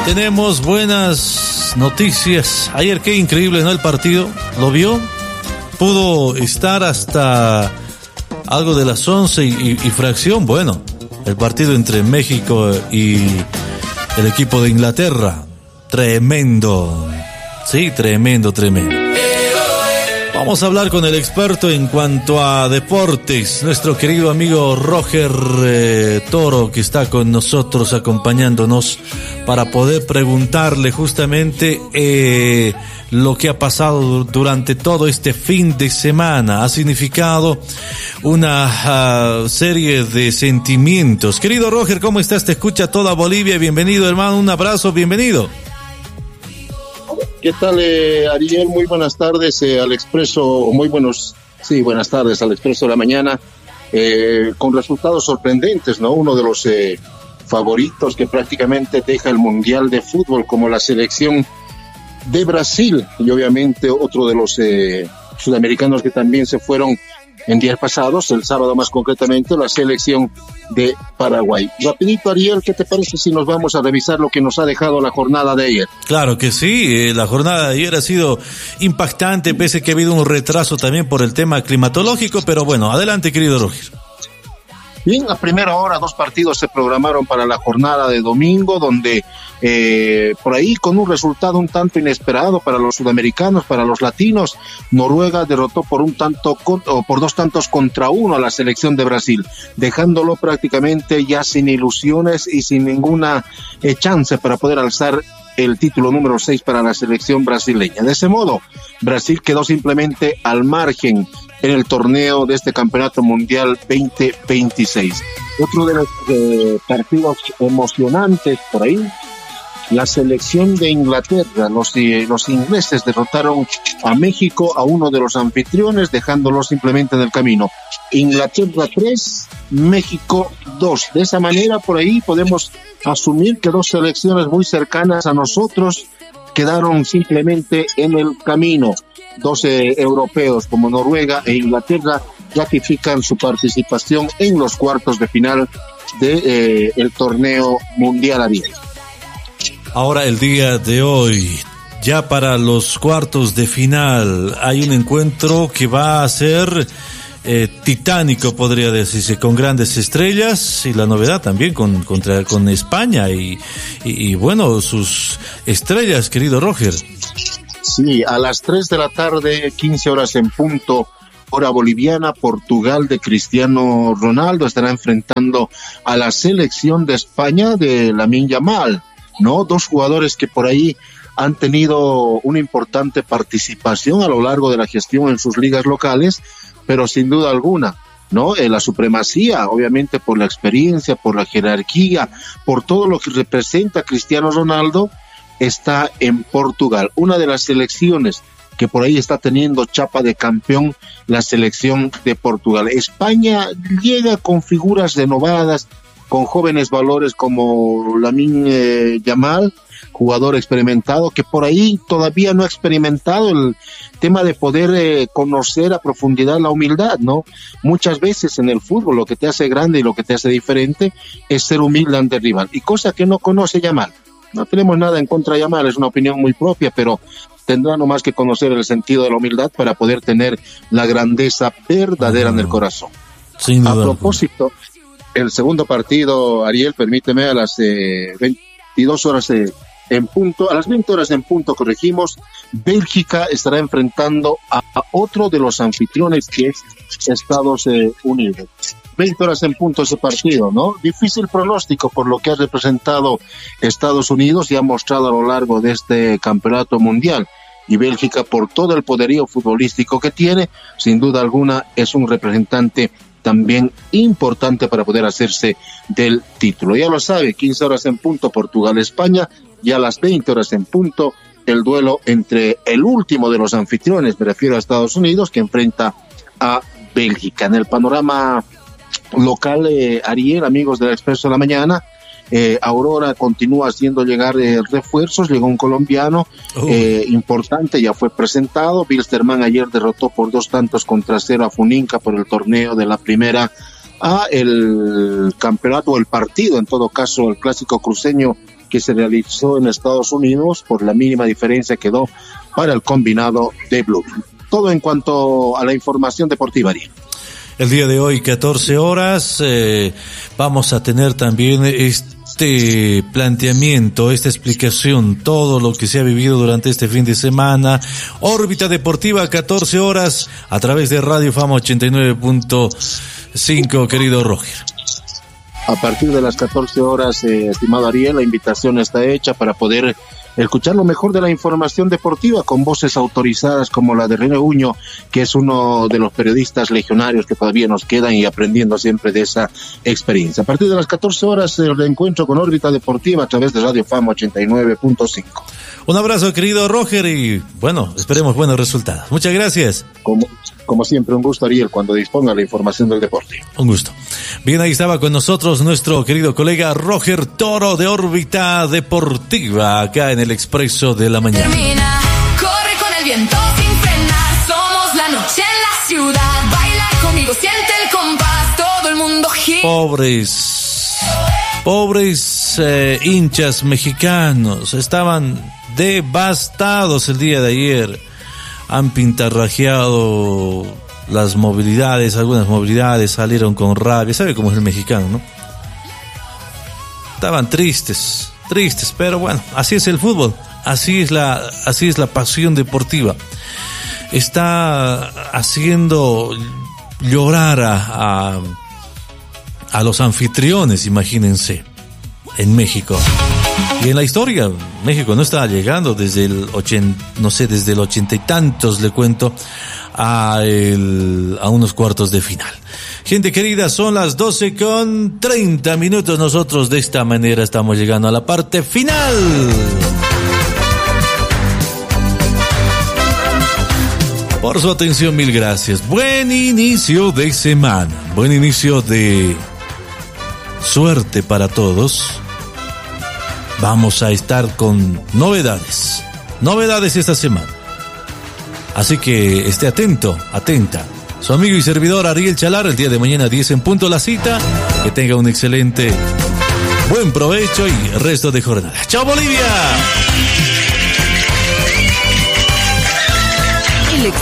tenemos buenas noticias. Ayer qué increíble, ¿no? El partido, ¿lo vio? Pudo estar hasta algo de las 11 y fracción. Bueno, el partido entre México y el equipo de Inglaterra. Tremendo. Sí, tremendo. Vamos a hablar con el experto en cuanto a deportes, nuestro querido amigo Roger Toro, que está con nosotros acompañándonos para poder preguntarle justamente lo que ha pasado durante todo este fin de semana. Ha significado una serie de sentimientos. Querido Roger, ¿cómo estás? Te escucha toda Bolivia. Bienvenido, hermano. Un abrazo, bienvenido. ¿Qué tal, Ariel? Muy buenas tardes al Expreso, buenas tardes al Expreso de la Mañana, con resultados sorprendentes, ¿no? Uno de los favoritos que prácticamente deja el Mundial de Fútbol, como la selección de Brasil, y obviamente otro de los sudamericanos que también se fueron en días pasados, el sábado más concretamente, la selección de Paraguay. Rapidito, Ariel, ¿qué te parece si nos vamos a revisar lo que nos ha dejado la jornada de ayer? Claro que sí, la jornada de ayer ha sido impactante, pese que ha habido un retraso también por el tema climatológico, pero bueno, adelante, querido Roger. Bien, a primera hora 2 partidos se programaron para la jornada de domingo, donde por ahí con un resultado un tanto inesperado para los sudamericanos, para los latinos, Noruega derrotó por 2 tantos contra 1 a la selección de Brasil, dejándolo prácticamente ya sin ilusiones y sin ninguna chance para poder alzar el título número 6 para la selección brasileña. De ese modo, Brasil quedó simplemente al margen en el torneo de este Campeonato Mundial 2026. Otro de los partidos emocionantes por ahí, la selección de Inglaterra, los ingleses derrotaron a México, a uno de los anfitriones, dejándolo simplemente en el camino. Inglaterra 3, México 2. De esa manera, por ahí podemos asumir que 2 selecciones muy cercanas a nosotros quedaron simplemente en el camino. 12 europeos como Noruega e Inglaterra ratifican su participación en los cuartos de final de el torneo mundial abierto. Ahora, el día de hoy, ya para los cuartos de final, hay un encuentro que va a ser titánico, podría decirse, con grandes estrellas, y la novedad también con España y bueno, sus estrellas, querido Roger. Sí, a las 3 de la tarde, 15 horas en punto, hora boliviana, Portugal de Cristiano Ronaldo estará enfrentando a la selección de España de Lamine Yamal, ¿no? 2 jugadores que por ahí han tenido una importante participación a lo largo de la gestión en sus ligas locales, pero sin duda alguna, ¿no? La supremacía, obviamente por la experiencia, por la jerarquía, por todo lo que representa Cristiano Ronaldo, está en Portugal. Una de las selecciones que por ahí está teniendo chapa de campeón, la selección de Portugal. España llega con figuras renovadas, con jóvenes valores como Lamine Yamal, jugador experimentado, que por ahí todavía no ha experimentado el tema de poder conocer a profundidad la humildad, ¿no? Muchas veces en el fútbol lo que te hace grande y lo que te hace diferente es ser humilde ante el rival, y cosa que no conoce Yamal. No tenemos nada en contra de Yamal, es una opinión muy propia, pero tendrá nomás que conocer el sentido de la humildad para poder tener la grandeza verdadera en el corazón. Sin duda. A propósito, el segundo partido, Ariel, permíteme, a las 22 horas en punto, a las 20 horas en punto, corregimos, Bélgica estará enfrentando a otro de los anfitriones, que es Estados Unidos. 20 horas en punto ese partido, ¿no? Difícil pronóstico por lo que ha representado Estados Unidos y ha mostrado a lo largo de este campeonato mundial. Y Bélgica, por todo el poderío futbolístico que tiene, sin duda alguna es un representante también importante para poder hacerse del título. Ya lo sabe, 15 horas en punto Portugal-España, y a las 20 horas en punto el duelo entre el último de los anfitriones, me refiero a Estados Unidos, que enfrenta a Bélgica. En el panorama local, Ariel, amigos del Expreso de la Mañana, Aurora continúa haciendo llegar refuerzos. Llegó un colombiano importante, ya fue presentado. Wilstermann ayer derrotó por 2 tantos contra 0 a Funinca por el torneo de la primera a el campeonato, el partido, en todo caso, el clásico cruceño que se realizó en Estados Unidos. Por la mínima diferencia quedó para el combinado de Blooming. Todo en cuanto a la información deportiva, Ariel. El día de hoy, 14 horas, vamos a tener también este planteamiento, esta explicación, todo lo que se ha vivido durante este fin de semana. Órbita Deportiva, 14 horas, a través de Radio Fama 89.5, querido Roger. A partir de las 14 horas, estimado Ariel, la invitación está hecha para poder escuchar lo mejor de la información deportiva con voces autorizadas como la de René Uño, que es uno de los periodistas legionarios que todavía nos quedan y aprendiendo siempre de esa experiencia. A partir de las 14 horas, el reencuentro con Órbita Deportiva a través de Radio Fama 89.5. Un abrazo, querido Roger, y bueno, esperemos buenos resultados. Muchas gracias. Como siempre, un gusto, Ariel, cuando disponga la información del deporte. Un gusto. Bien, ahí estaba con nosotros nuestro querido colega Roger Toro de Órbita Deportiva, acá en el Expreso de la Mañana. Termina, corre con el viento sin frenar, somos la noche en la ciudad, baila conmigo, siente el compás, todo el mundo gira. Pobres hinchas mexicanos, estaban devastados el día de ayer. Han pintarrajeado las movilidades, algunas movilidades salieron con rabia. ¿Sabe cómo es el mexicano, no? Estaban tristes, pero bueno, así es el fútbol, así es la pasión deportiva. Está haciendo llorar a los anfitriones, imagínense, en México. Y en la historia, México no estaba llegando desde el 80 y tantos, le cuento, a unos cuartos de final. Gente querida, son las 12:30. Nosotros de esta manera estamos llegando a la parte final. Por su atención, mil gracias. Buen inicio de semana, buen inicio de suerte para todos. Vamos a estar con novedades esta semana. Así que esté atento, atenta. Su amigo y servidor Ariel Chalar, el día de mañana 10 en punto la cita. Que tenga un excelente, buen provecho y resto de jornada. ¡Chao, Bolivia!